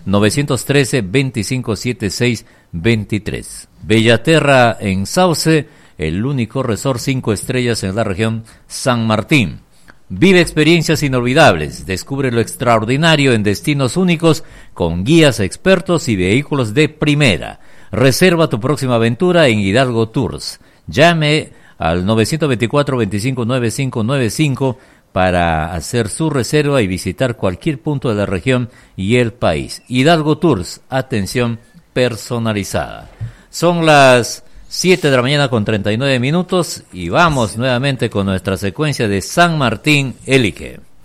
913-2576-23. Bellaterra en Sauce, el único resort 5 estrellas en la región San Martín. Vive experiencias inolvidables, descubre lo extraordinario en destinos únicos con guías expertos y vehículos de primera. Reserva tu próxima aventura en Hidalgo Tours. Llame al 924-259595 para hacer su reserva y visitar cualquier punto de la región y el país. Hidalgo Tours, atención personalizada. Son las 7 de la mañana con 39 minutos y vamos nuevamente con nuestra secuencia de San Martín Elique.